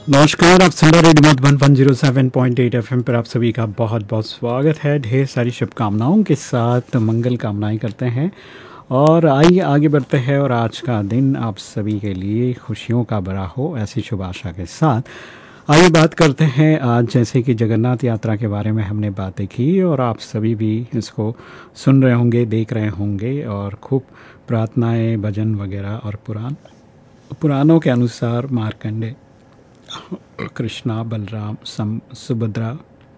नमस्कार, आप सुन रहे रेडियो मधुबन 107.8 एफएम पर आप सभी का बहुत बहुत स्वागत है। ढेर सारी शुभकामनाओं के साथ मंगल कामनाएं करते हैं और आइए आगे बढ़ते हैं। और आज का दिन आप सभी के लिए खुशियों का भरा हो, ऐसी शुभ आशा के साथ आइए बात करते हैं। आज जैसे कि जगन्नाथ यात्रा के बारे में हमने बातें की और आप सभी भी इसको सुन रहे होंगे, देख रहे होंगे और खूब प्रार्थनाएं, भजन वगैरह और पुराणों के अनुसार मार्कंडे, कृष्णा, बलराम, सुभद्रा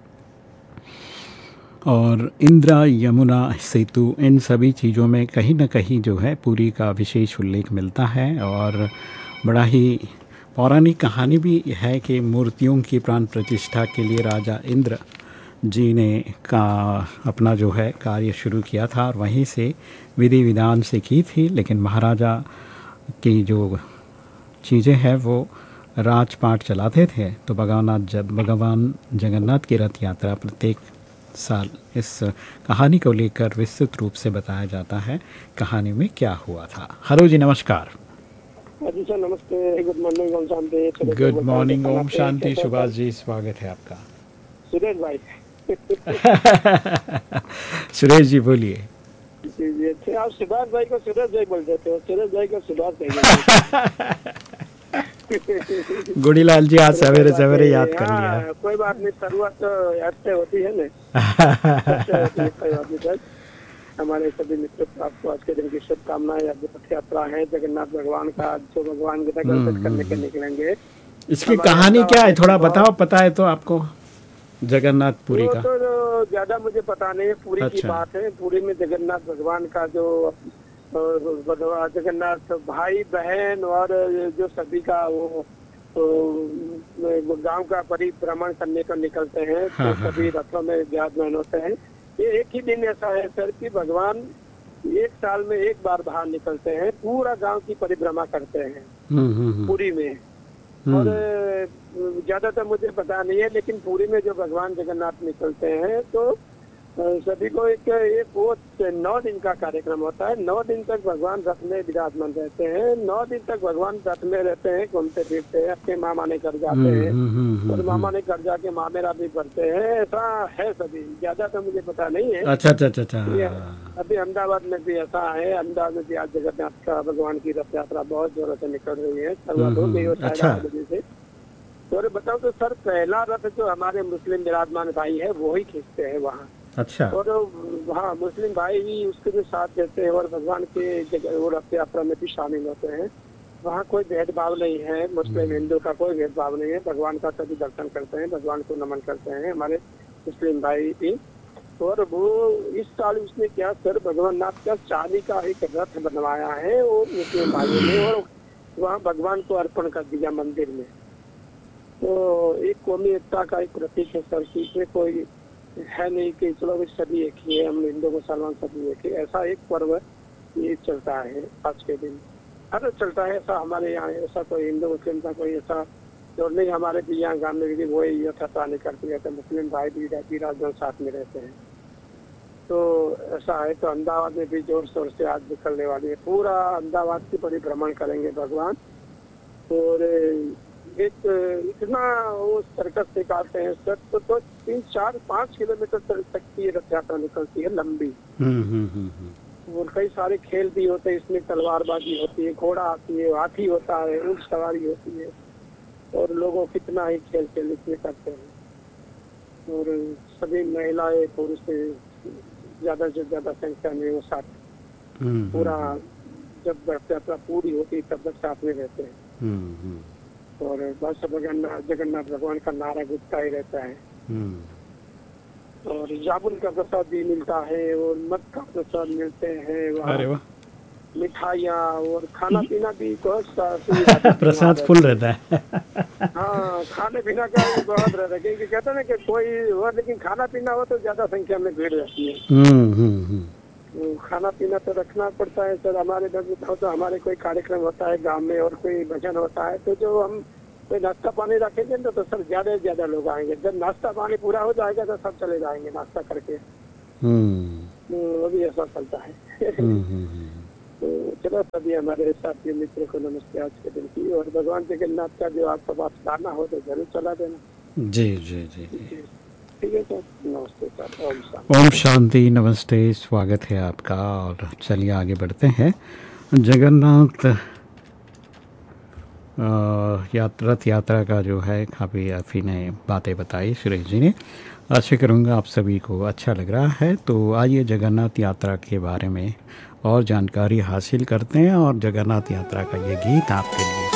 और इंद्रा, यमुना सेतु, इन सभी चीज़ों में कहीं न कहीं जो है पुरी का विशेष उल्लेख मिलता है। और बड़ा ही पौराणिक कहानी भी है कि मूर्तियों की प्राण प्रतिष्ठा के लिए राजा इंद्र जी ने अपना जो है कार्य शुरू किया था और वहीं से विधि विधान से की थी। लेकिन महाराजा की जो चीज़ें हैं वो राजपाट चलाते थे। तो भगवान जगन्नाथ की रथ यात्रा प्रत्येक साल इस कहानी को लेकर विस्तृत रूप से बताया जाता है। कहानी में क्या हुआ था। हेलो जी, नमस्कार। जी सर, नमस्ते। Good morning, Om Shanti. Good morning, Om Shanti. Subhash ji, स्वागत है आपका। सुरेश भाई। सुरेश जी बोलिए। जी जी, अच्छे। आप सुभाष भाई को सुरेश भाई बोल देते हो, सुरेश भाई को सुभाष भाई बोल देते। गुड़ीलाल जी आज सवेरे सवेरे याद कर लिया। हाँ, कोई बात नहीं, शुरुआत तो याद से होती है ना। कोई बात नहीं सर। हमारे सभी मित्रों को आपको आज के दिन की शुभकामनाएं। रथ यात्रा है जगन्नाथ भगवान का, जो भगवान के दर्शन करने के निकलेंगे। इसकी कहानी क्या है, थोड़ा बताओ। पता है तो आपको जगन्नाथ पुरी का? तो ज्यादा मुझे पता नहीं है। पुरी की बात है। पुरी में जगन्नाथ भगवान का जो जगन्नाथ भाई बहन और जो सभी का वो गांव का परिभ्रमण करने को निकलते हैं। तो सभी रथों में विराजमान होते हैं। ये एक ही दिन ऐसा है सर कि भगवान एक साल में एक बार बाहर निकलते हैं, पूरा गांव की परिक्रमा करते हैं पुरी में। और ज्यादातर मुझे पता नहीं है, लेकिन पुरी में जो भगवान जगन्नाथ निकलते हैं तो सभी को एक वो 9 दिन का कार्यक्रम होता है। 9 दिन तक भगवान रथ में विराजमान रहते हैं। 9 दिन तक भगवान रथ में रहते हैं, घूमते फिरते हैं, अपने मामा ने घर जाते हैं और मामा ने घर जाके मामेरा भी भरते हैं। ऐसा है सभी, ज्यादा तो मुझे पता नहीं है। अच्छा अच्छा अच्छा। अभी अहमदाबाद में भी ऐसा है। अहमदाबाद में भी आज जगन्नाथ का भगवान की रथ यात्रा बहुत जोरों से निकल रही है। शुरुआत हो गई हो शायद 8 बजे से। तो बताओ तो सर, पहला रथ जो हमारे मुस्लिम विराजमान भाई है वो ही खींचते हैं वहाँ। अच्छा। और हाँ, मुस्लिम भाई भी उसके भी साथ देते हैं और भगवान के रथ यात्रा में भी शामिल होते हैं। वहाँ कोई भेदभाव नहीं है, मुस्लिम हिंदू का कोई भेदभाव नहीं है। भगवान का सभी दर्शन करते हैं, भगवान को नमन करते हैं हमारे मुस्लिम भाई भी। और वो इस साल उसने क्या सर, भगवान नाथ का चांदी का एक रथ बनवाया है और मुस्लिम भाइयों ने, और वहाँ भगवान को अर्पण कर दिया मंदिर में। तो एक कौमी एकता का एक प्रतीक है सर, कि इसमें कोई है नहीं कि चलो सभी एक ही है, हम हिंदू मुसलमान सभी एक ही। ऐसा एक पर्व ये चलता है आज के दिन। अरे चलता है ऐसा हमारे यहाँ। ऐसा कोई हिंदू मुस्लिम का कोई ऐसा और नहीं। हमारे भी यहाँ गाँव में भी वही यथाता नहीं करते रहते। मुस्लिम भाई भी राजन साथ में रहते हैं। तो ऐसा है। तो अहमदाबाद में भी जोर शोर से आज निकलने वाली है। पूरा अहमदाबाद की परिभ्रमण करेंगे भगवान। और एक इतना वो सर्कस निकालते हैं सर, तो 3, 4, 5 किलोमीटर तक की रथ यात्रा निकलती है लंबी। और कई सारे खेल भी होते हैं इसमें। तलवारबाजी होती है, घोड़ा आती है, हाथी होता है, ऊंट सवारी होती है और लोगों कितना ही खेल खेल इसमें करते हैं। और सभी महिलाएं पुरुष ज्यादा से ज्यादा संख्या में वो साथ पूरा जब रथ यात्रा पूरी होती है तब तक साथ में रहते हैं। और बस जगन्नाथ भगवान का नारा गुजता ही रहता है। और जामुन का प्रसाद भी मिलता है और मद का प्रसाद मिलते हैं, मिठाइयाँ और खाना पीना भी बहुत प्रसाद फुल रहता है। हाँ, खाने पीना का भी बहुत रहता है। क्योंकि कहते हैं ना कि कोई हो लेकिन खाना पीना हो तो ज्यादा संख्या में भीड़ रहती है। खाना पीना तो रखना पड़ता है सर। हमारे हो तो हमारे कोई कार्यक्रम होता है गांव में और कोई भजन होता है तो जो हम कोई नाश्ता पानी रखेंगे तो सर ज्यादा से ज्यादा लोग आएंगे। जब नाश्ता पानी पूरा हो जाएगा तो सब चले जाएंगे नाश्ता करके। वो भी ऐसा चलता है। तो चलो सभी हमारे साथी मित्र को नमस्ते आज के दिन की, और भगवान जगन्नाथ का जो आपका पास गाना हो तो जरूर चला देना। जी जी जी जी। जी, ठीक है सर, नमस्ते सर, ओम शांति। ओम शांति, नमस्ते, स्वागत है आपका। और चलिए आगे बढ़ते हैं। जगन्नाथ रथ यात्रा का जो है काफ़ी आपी ने बातें बताई सुरेश जी ने। आशा करूँगा आप सभी को अच्छा लग रहा है। तो आइए जगन्नाथ यात्रा के बारे में और जानकारी हासिल करते हैं, और जगन्नाथ यात्रा का ये गीत आपके लिए।